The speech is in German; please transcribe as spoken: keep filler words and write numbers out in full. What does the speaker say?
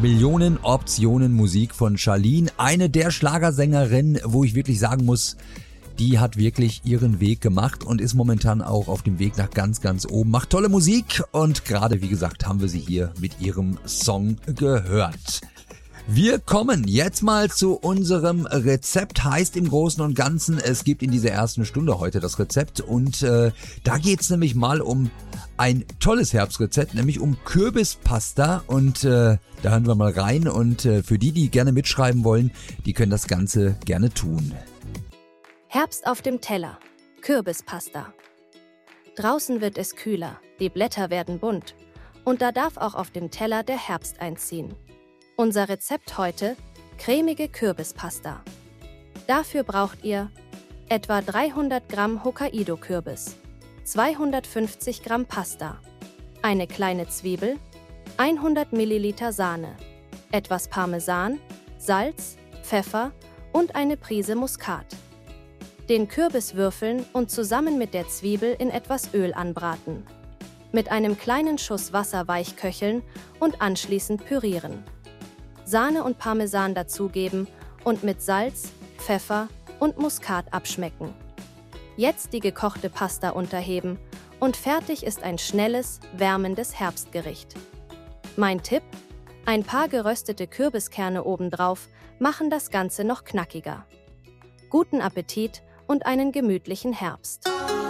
Millionen Optionen Musik von Charlene, eine der Schlagersängerinnen, wo ich wirklich sagen muss, die hat wirklich ihren Weg gemacht und ist momentan auch auf dem Weg nach ganz, ganz oben. Macht tolle Musik und gerade, wie gesagt, haben wir sie hier mit ihrem Song gehört. Wir kommen jetzt mal zu unserem Rezept. Heißt im Großen und Ganzen, es gibt in dieser ersten Stunde heute das Rezept und äh, da geht's nämlich mal um ein tolles Herbstrezept, nämlich um Kürbispasta und äh, da hören wir mal rein und äh, für die, die gerne mitschreiben wollen, die können das Ganze gerne tun. Herbst auf dem Teller. Kürbispasta. Draußen wird es kühler, die Blätter werden bunt und da darf auch auf dem Teller der Herbst einziehen. Unser Rezept heute: cremige Kürbispasta. Dafür braucht ihr etwa dreihundert Gramm Hokkaido-Kürbis, zweihundertfünfzig Gramm Pasta, eine kleine Zwiebel, hundert Milliliter Sahne, etwas Parmesan, Salz, Pfeffer und eine Prise Muskat. Den Kürbis würfeln und zusammen mit der Zwiebel in etwas Öl anbraten. Mit einem kleinen Schuss Wasser weich köcheln und anschließend pürieren. Sahne und Parmesan dazugeben und mit Salz, Pfeffer und Muskat abschmecken. Jetzt die gekochte Pasta unterheben und fertig ist ein schnelles, wärmendes Herbstgericht. Mein Tipp: ein paar geröstete Kürbiskerne obendrauf machen das Ganze noch knackiger. Guten Appetit und einen gemütlichen Herbst.